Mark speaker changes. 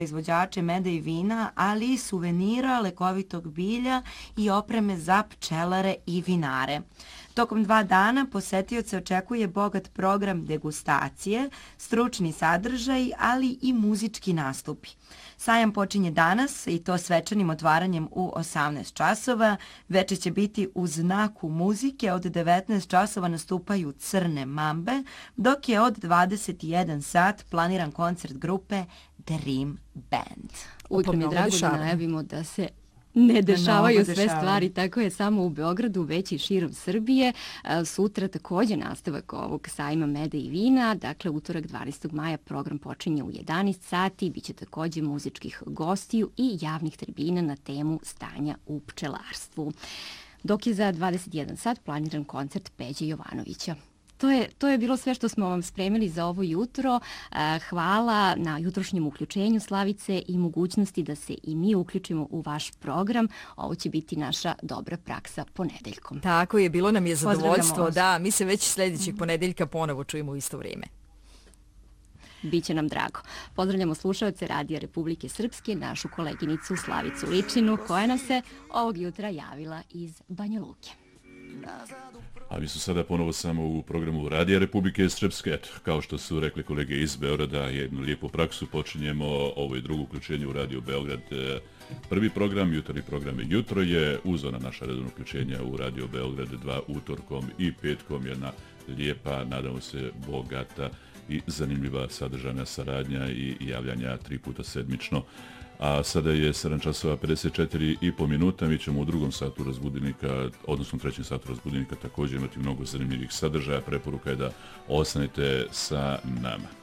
Speaker 1: proizvođače meda i vina, ali i suvenira, lekovitog bilja i opreme za pčelare i vinare. Tokom 2 dana posetioce očekuje bogat program degustacije, stručni sadržaj, ali i muzički nastupi. Sajam počinje danas i to svečanim otvaranjem u 18 časova. Veče će biti u znaku muzike. Od 19 časova nastupaju Crne mambe, dok je od 21 sat planiran koncert grupe Dream Band.
Speaker 2: Uvijek mi je drago da najavimo da se ne dešavaju sve stvari, tako je samo u Beogradu, već i širom Srbije. Sutra također nastavak ovog sajma meda i vina, dakle utorak 12. maja program počinje u 11 sati, bit će također muzičkih gostiju i javnih tribina na temu stanja u pčelarstvu. Dok je za 21 sat planiran koncert Peđe Jovanovića. To je bilo sve što smo vam spremili za ovo jutro. Hvala na jutrošnjem uključenju, Slavice, i mogućnosti da se i mi uključimo u vaš program. Ovo će biti naša dobra praksa ponedeljkom.
Speaker 3: Tako je, bilo nam je zadovoljstvo. Da, mi se već sljedećeg ponedeljka ponovo čujemo u isto vrijeme.
Speaker 2: Biće nam drago. Pozdravljamo slušalce Radija Republike Srpske, našu koleginicu Slavicu Ličinu, koja nam se ovog jutra javila iz Banja Luke.
Speaker 4: A mi su sada ponovo samo u programu Radija Republike Srpske. Kao što su rekli kolege iz Beograda, jednu lijepu praksu počinjemo. Ovo je drugo uključenje u Radio Beograd. Prvi program, jutarnji program je jutro je uz ona naša redovna uključenja u Radio Beograd 2 utorkom i petkom. Jedna lijepa, nadamo se, bogata i zanimljiva sadržana saradnja i javljanja 3 puta sedmično. A sada je 7 časova 54,5 minuta. Mi ćemo u drugom satu razbudilnika, odnosno u trećem satu razbudilnika također imati mnogo zanimljivih sadržaja. Preporuka je da ostanete sa nama.